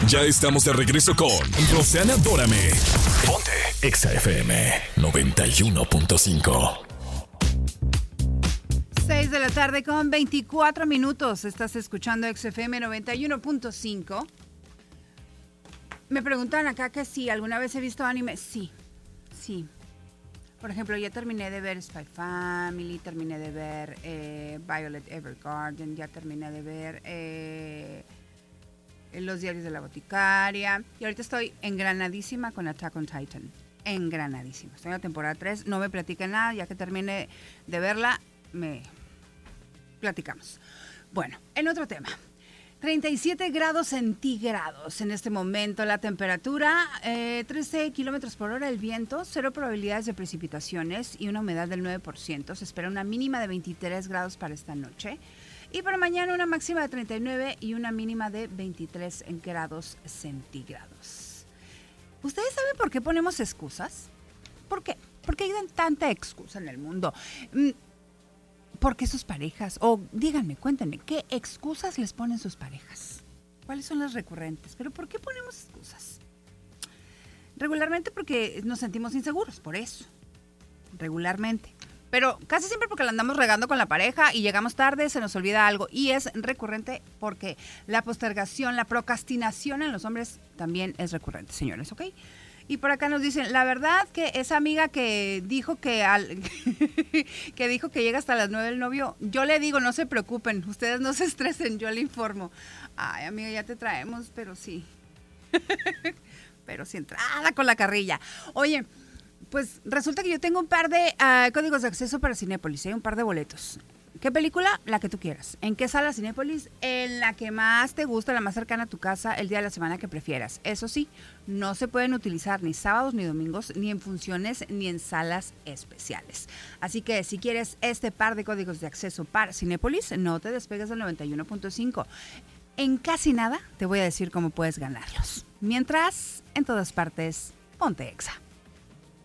Ya estamos de regreso con Roxana Dórame. Ponte Exa FM 91.5. 6 de la tarde con 24 minutos. Estás escuchando XFM 91.5. Me preguntan acá que si alguna vez he visto anime. Sí. Por ejemplo, ya terminé de ver Spy Family, terminé de ver Violet Evergarden, ya terminé de ver Los Diarios de la Boticaria. Y ahorita estoy engranadísima con Attack on Titan. Engranadísima. Estoy en la temporada 3. No me platiquen nada. Ya que termine de verla, me platicamos. Bueno, en otro tema. 37 grados centígrados en este momento la temperatura, 13 kilómetros por hora el viento, 0 probabilidades de precipitaciones y una humedad del 9%. Se espera una mínima de 23 grados para esta noche. Y para mañana una máxima de 39 y una mínima de 23 grados centígrados. ¿Ustedes saben por qué ponemos excusas? ¿Por qué? ¿Por qué hay tanta excusa en el mundo? ¿Por qué sus parejas? O díganme, cuéntenme, ¿qué excusas les ponen sus parejas? ¿Cuáles son las recurrentes? ¿Pero por qué ponemos excusas? Regularmente porque nos sentimos inseguros, por eso. Regularmente. Pero casi siempre porque la andamos regando con la pareja y llegamos tarde, se nos olvida algo. Y es recurrente porque la postergación, la procrastinación en los hombres también es recurrente, señores, ¿ok? Y por acá nos dicen, la verdad que esa amiga que dijo que dijo que llega hasta las 9 el novio, yo le digo, no se preocupen, ustedes no se estresen, yo le informo. Ay, amiga, ya te traemos, pero sí. Pero sí, entrada con la carrilla. Oye, pues resulta que yo tengo un par de códigos de acceso para Cinépolis, un par de boletos. ¿Qué película? La que tú quieras. ¿En qué sala Cinépolis? En la que más te gusta, la más cercana a tu casa, el día de la semana que prefieras. Eso sí, no se pueden utilizar ni sábados ni domingos, ni en funciones, ni en salas especiales. Así que si quieres este par de códigos de acceso para Cinépolis, no te despegues del 91.5. En casi nada te voy a decir cómo puedes ganarlos. Mientras, en todas partes, ponte Exa.